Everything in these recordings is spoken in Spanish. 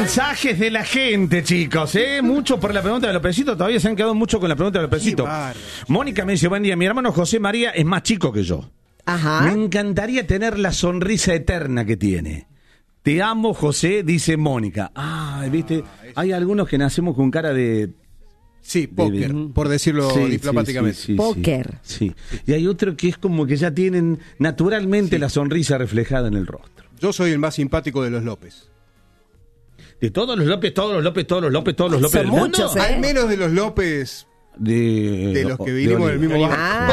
mensajes de la gente, chicos, mucho por la pregunta de Lópezito. Todavía se han quedado mucho con la pregunta de Lópezito. Mónica me dice, buen día, mi hermano José María es más chico que yo. Ajá. Me encantaría tener la sonrisa eterna que tiene. Te amo, José, dice Mónica. ¿Viste? Hay algunos que nacemos con cara de... Sí, póker, por decirlo diplomáticamente. Sí, póker. Sí. Y hay otro que es como que ya tienen naturalmente la sonrisa reflejada en el rostro. Yo soy el más simpático de los López. De todos los López del mundo. Muchos, Al menos de los López de los que vinimos del mismo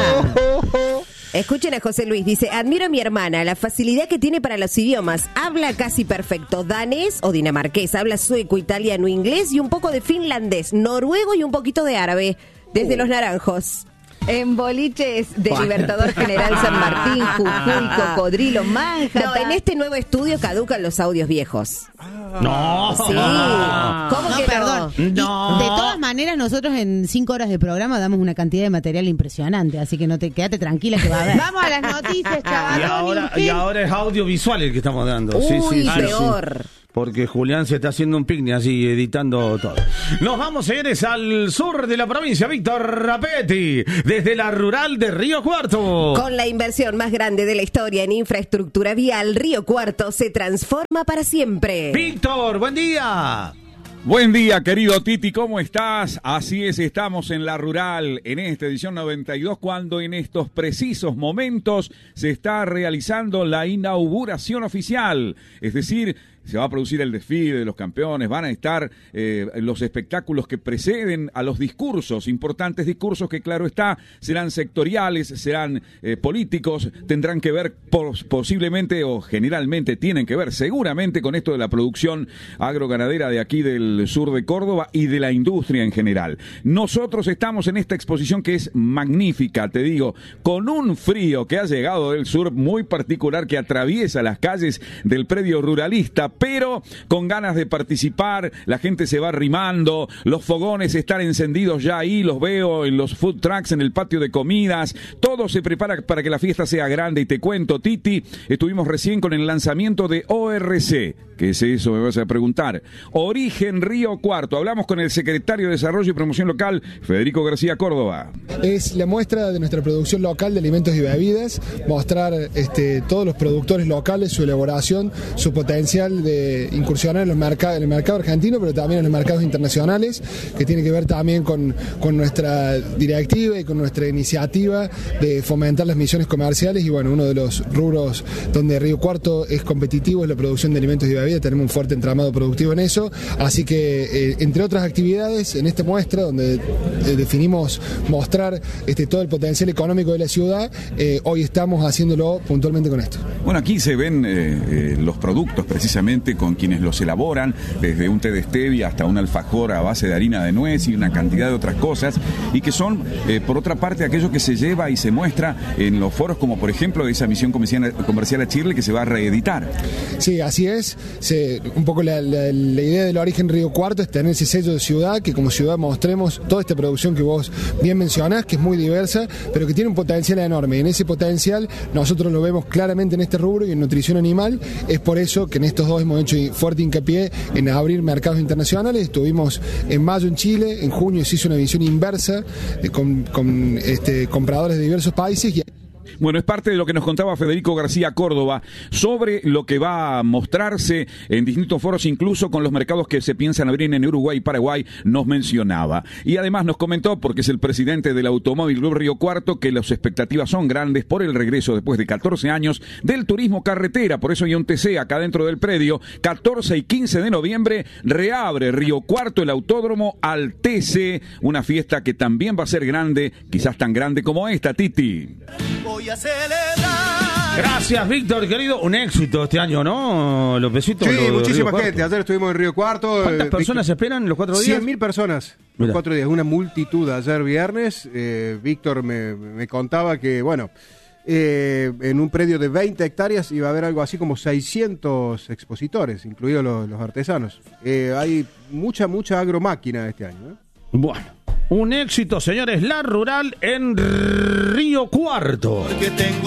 barco. Escuchen a José Luis, dice, admiro a mi hermana, la facilidad que tiene para los idiomas, habla casi perfecto danés o dinamarqués, habla sueco, italiano, inglés y un poco de finlandés, noruego y un poquito de árabe, desde Los Naranjos. En boliches de Libertador General San Martín, Jujuy, Cocodrilo, Manhattan. No, en este nuevo estudio caducan los audios viejos. No. Sí. ¿Cómo No, que perdón. No. De todas maneras, nosotros en 5 horas de programa damos una cantidad de material impresionante, así que quédate tranquila que va a haber. Vamos a las noticias, chaval. Y ahora es audiovisual el que estamos dando. Uy, peor. Sí. Porque Julián se está haciendo un picnic así, editando todo. Nos vamos, señores, al sur de la provincia. Víctor Rapetti, desde la rural de Río Cuarto. Con la inversión más grande de la historia en infraestructura vial, Río Cuarto se transforma para siempre. Víctor, buen día. Buen día, querido Titi, ¿cómo estás? Así es, estamos en la rural, en esta edición 92, cuando en estos precisos momentos se está realizando la inauguración oficial, es decir, se va a producir el desfile de los campeones, van a estar los espectáculos que preceden a los discursos, importantes discursos que, claro está, serán sectoriales, serán políticos, tendrán que ver posiblemente o generalmente tienen que ver seguramente con esto de la producción agroganadera de aquí del sur de Córdoba y de la industria en general. Nosotros estamos en esta exposición que es magnífica, te digo, con un frío que ha llegado del sur muy particular que atraviesa las calles del predio ruralista, pero con ganas de participar, la gente se va arrimando, los fogones están encendidos ya ahí, los veo en los food trucks, en el patio de comidas, todo se prepara para que la fiesta sea grande. Y te cuento, Titi, estuvimos recién con el lanzamiento de ORC. ¿Qué es eso? Me vas a preguntar. Origen Río Cuarto. Hablamos con el secretario de Desarrollo y Promoción Local, Federico García Córdoba. Es la muestra de nuestra producción local de alimentos y bebidas, mostrar todos los productores locales, su elaboración, su potencial de incursionar en el mercado argentino, pero también en los mercados internacionales, que tiene que ver también con nuestra directiva y con nuestra iniciativa de fomentar las misiones comerciales. Y bueno, uno de los rubros donde Río Cuarto es competitivo es la producción de alimentos y bebidas. Tenemos un fuerte entramado productivo en eso, así que entre otras actividades en esta muestra donde definimos mostrar todo el potencial económico de la ciudad, hoy estamos haciéndolo puntualmente con esto. Bueno, aquí se ven los productos precisamente con quienes los elaboran, desde un té de stevia hasta un alfajor a base de harina de nuez y una cantidad de otras cosas, y que son, por otra parte, aquello que se lleva y se muestra en los foros, como por ejemplo esa misión comercial a Chile que se va a reeditar. Sí, así es. Un poco la idea del Origen Río Cuarto es tener ese sello de ciudad, que como ciudad mostremos toda esta producción que vos bien mencionás, que es muy diversa, pero que tiene un potencial enorme. Y en ese potencial nosotros lo vemos claramente en este rubro y en nutrición animal. Es por eso que en estos dos hemos hecho fuerte hincapié en abrir mercados internacionales. Estuvimos en mayo en Chile, en junio se hizo una visión inversa con compradores de diversos países. Bueno, es parte de lo que nos contaba Federico García Córdoba sobre lo que va a mostrarse en distintos foros, incluso con los mercados que se piensan abrir en Uruguay y Paraguay, nos mencionaba. Y además nos comentó, porque es el presidente del Automóvil Club Río Cuarto, que las expectativas son grandes por el regreso después de 14 años del turismo carretera. Por eso hay un TC acá dentro del predio. 14 y 15 de noviembre reabre Río Cuarto el autódromo al TC, una fiesta que también va a ser grande, quizás tan grande como esta, Titi. Voy a celebrar. Gracias, Víctor, querido. Un éxito este año, ¿no? Lópezito. Sí, muchísima gente. Ayer estuvimos en Río Cuarto. ¿Cuántas personas esperan los 4 días? 100.000 personas. Los 4 días. Una multitud ayer viernes. Víctor me contaba que, bueno, en un predio de 20 hectáreas iba a haber algo así como 600 expositores, incluidos los artesanos. Hay mucha agromáquina este año. Bueno. Un éxito, señores, la rural en Río Cuarto.